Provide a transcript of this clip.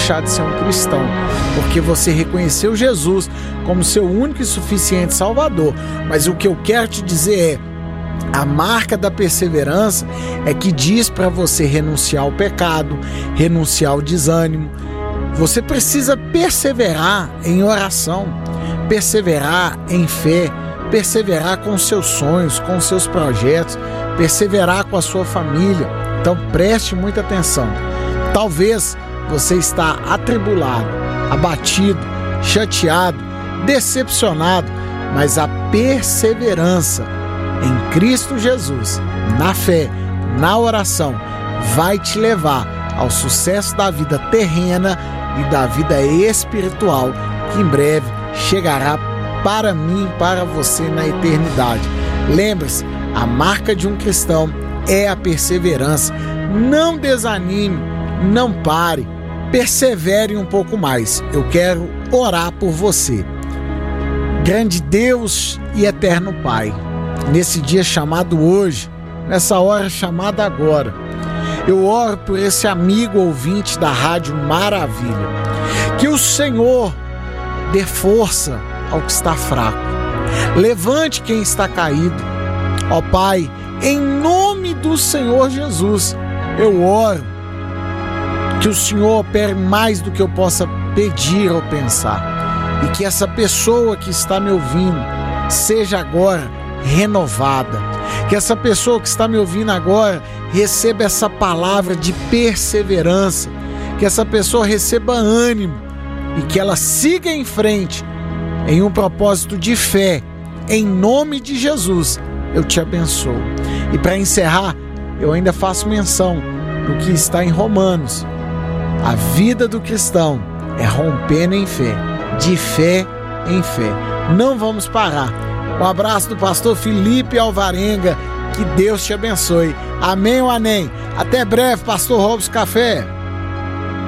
deixar de ser um cristão, porque você reconheceu Jesus como seu único e suficiente Salvador. Mas o que eu quero te dizer a marca da perseverança é que diz para você renunciar ao pecado, renunciar ao desânimo. Você precisa perseverar em oração, perseverar em fé, perseverar com seus sonhos, com seus projetos, perseverar com a sua família. Então preste muita atenção. Talvez você está atribulado, abatido, chateado, decepcionado, mas a perseverança em Cristo Jesus, na fé, na oração, vai te levar ao sucesso da vida terrena e da vida espiritual, que em breve chegará para mim e para você na eternidade. Lembre-se, a marca de um cristão é a perseverança. Não desanime, não pare, persevere um pouco mais. Eu quero orar por você. Grande Deus e eterno Pai, nesse dia chamado hoje, nessa hora chamada agora, eu oro por esse amigo ouvinte da Rádio Maravilha. Que o Senhor dê força ao que está fraco. Levante quem está caído. Ó Pai, em nome do Senhor Jesus, eu oro que o Senhor opere mais do que eu possa pedir ou pensar. E que essa pessoa que está me ouvindo seja agora renovada. Que essa pessoa que está me ouvindo agora receba essa palavra de perseverança. Que essa pessoa receba ânimo e que ela siga em frente em um propósito de fé. Em nome de Jesus, eu te abençoo. E para encerrar, eu ainda faço menção do que está em Romanos. A vida do cristão é rompendo em fé, de fé em fé. Não vamos parar. Um abraço do pastor Felipe Alvarenga. Que Deus te abençoe. Amém ou amém? Até breve, pastor Robson Café.